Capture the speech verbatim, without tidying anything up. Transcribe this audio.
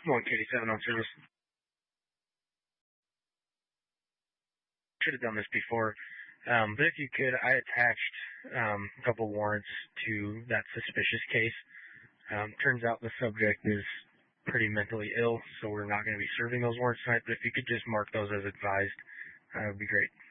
one K D seven on service. Should have done this before. Um, but if you could, I attached um, a couple warrants to that suspicious case. Um, turns out the subject is pretty mentally ill, so we're not going to be serving those warrants tonight. But if you could just mark those as advised, that would be great.